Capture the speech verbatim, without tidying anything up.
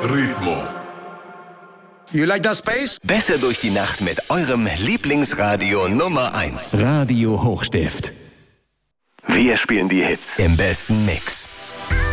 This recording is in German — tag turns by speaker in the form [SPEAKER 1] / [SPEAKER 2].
[SPEAKER 1] Ritmo.
[SPEAKER 2] You like that space?
[SPEAKER 3] Besser durch die Nacht mit eurem Lieblingsradio Nummer eins.
[SPEAKER 4] Radio Hochstift.
[SPEAKER 3] Wir spielen die Hits im besten Mix.